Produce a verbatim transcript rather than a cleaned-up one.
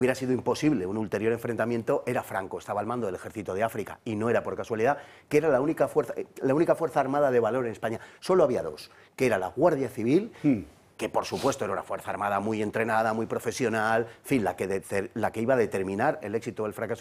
hubiera sido imposible un ulterior enfrentamiento, era Franco, estaba al mando del ejército de África, y no era por casualidad, que era la única fuerza, la única fuerza armada de valor en España. Solo había dos, que era la Guardia Civil, hmm. que por supuesto era una fuerza armada muy entrenada, muy profesional, en fin, la que, de, la que iba a determinar el éxito o el fracaso